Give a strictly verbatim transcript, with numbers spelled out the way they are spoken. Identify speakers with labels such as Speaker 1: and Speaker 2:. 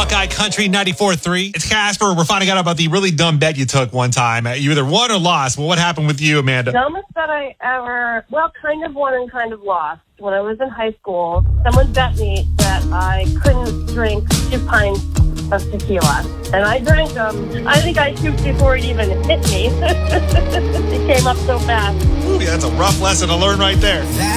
Speaker 1: Buckeye Country ninety-four three. It's Casper. We're finding out about the really dumb bet you took one time. You either won or lost. Well, what happened with you, Amanda?
Speaker 2: Dumbest that I ever, well, kind of won and kind of lost. When I was in high school, someone bet me that I couldn't drink two pints of tequila. And I drank them. I think I puked before it even hit me. It came up so fast.
Speaker 1: Ooh, yeah, that's a rough lesson to learn right there.